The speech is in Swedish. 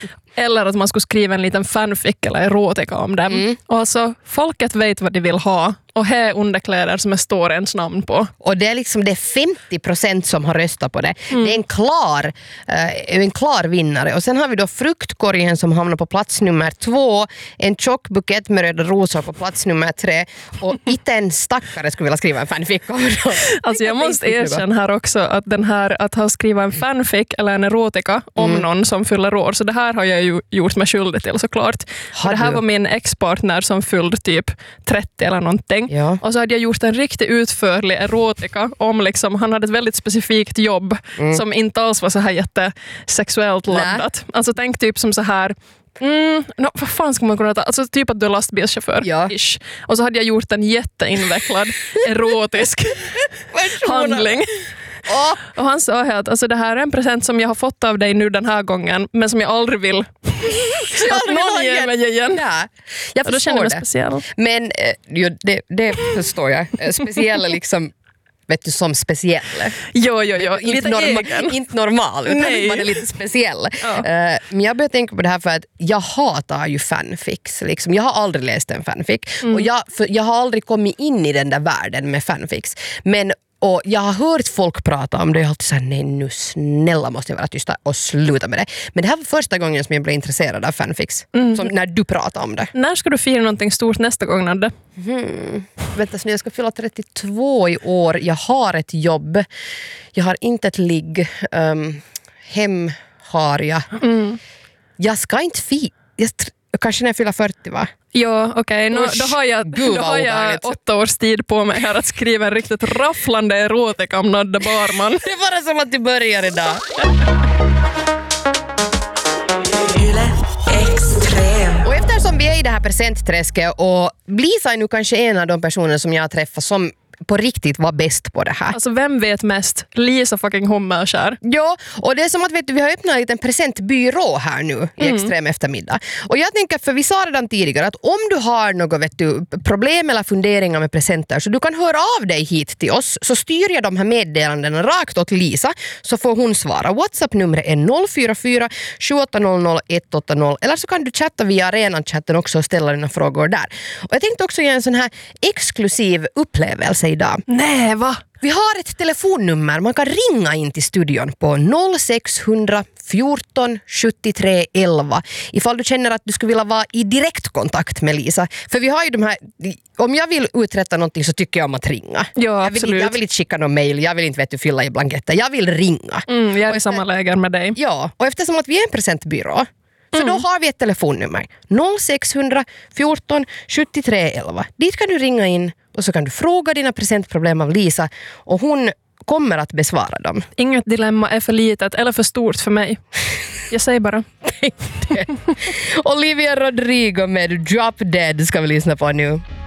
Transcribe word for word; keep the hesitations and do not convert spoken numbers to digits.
Eller att man skulle skriva en liten fanfic eller erotika om dem. Mm. Och alltså, folket vet vad de vill ha. Och här är underkläder som det står ens namn på. Och det är liksom det är femtio procent som har röstat på det. Mm. Det är en klar, uh, en klar vinnare. Och sen har vi då fruktkorgen som hamnar på plats nummer två. En tjock bukett med röda rosor på plats nummer tre. Och inte en stackare skulle vilja skriva en fanfic om det. Alltså jag måste erkänna här också att den här att ha skriva en fanfic eller en erotika om mm. någon som fyller år. Så det här har jag ju gjort mig skyldig till såklart. Det här var min ex-partner som fyllde typ trettio eller någonting. Ja. Och så hade jag gjort en riktigt utförlig erotika om liksom, han hade ett väldigt specifikt jobb mm. som inte alls var så här jättesexuellt laddat. Nä. Alltså tänk typ som så här Mm, no, vad fan ska man kunna ta? Alltså typ att du är lastbilschaufför. Ja. Ish. Och så hade jag gjort en jätteinvecklad erotisk handling. Oh. Och han sa här att alltså, det här är en present som jag har fått av dig nu den här gången, men som jag aldrig vill att någon ger mig igen. Ja, jag och då känner jag mig speciell. Men eh, jo, det, det förstår jag. Speciella liksom, vet du, som speciell. Jo, jo, jo. Inte, norma- inte normal, utan Nej. Man är lite speciell. Ja. Uh, men jag börjar tänka på det här för att jag hatar ju fanfics. Liksom. Jag har aldrig läst en fanfic. Mm. Och jag, för jag har aldrig kommit in i den där världen med fanfics. Men och jag har hört folk prata om det och jag har alltid sagt, nej nu snälla måste jag vara tysta och sluta med det. Men det här var första gången som jag blev intresserad av fanfics. Mm. Som när du pratade om det. När ska du fira någonting stort nästa gång, Nadde? Hmm. Vänta, så jag ska fylla trettiotvå i år. Jag har ett jobb. Jag har inte ett ligg. Um, hem har jag. Mm. Jag ska inte fira. Kanske när jag fyller fyrtio, va? Ja, okej. Okay. No, då har jag, Gud, då har jag åtta års tid på mig här att skriva en riktigt rafflande erotika om Nadde Barman. Det är bara som att du börjar idag. Och eftersom vi är i det här presentträsket och Lisa är nu kanske en av de personer som jag har träffat som på riktigt var bäst på det här. Alltså vem vet mest? Lisa fucking Hummelskär. Ja, och det är som att vet du, vi har öppnat en liten presentbyrå här nu i mm. extrem eftermiddag. Och jag tänker, för vi sa redan tidigare att om du har något vet du, problem eller funderingar med presenter så du kan höra av dig hit till oss, så styr jag de här meddelandena rakt åt Lisa så får hon svara. WhatsApp-numret är noll fyra fyra sju åtta noll noll ett åtta noll eller så kan du chatta via arenan-chatten också och ställa dina frågor där. Och jag tänkte också ge en sån här exklusiv upplevelse idag. Nej, va? Vi har ett telefonnummer. Man kan ringa in till studion på noll sex noll noll fjorton sjuttiotre elva ifall du känner att du skulle vilja vara i direktkontakt med Lisa. För vi har ju de här, om jag vill uträtta någonting så tycker jag om att ringa. Ja, jag, vill, jag vill inte skicka någon mail, jag vill inte vet du, fylla i blanketter. Jag vill ringa. Mm, jag är efter, i samma läger med dig. Ja, och eftersom att vi är en presentbyrå så mm. då har vi ett telefonnummer. noll sex noll noll fjorton sjuttiotre elva. Dit kan du ringa in och så kan du fråga dina presentproblem av Lisa och hon kommer att besvara dem. Inget dilemma är för litet eller för stort för mig. Jag säger bara. Olivia Rodrigo med Drop Dead ska vi lyssna på nu.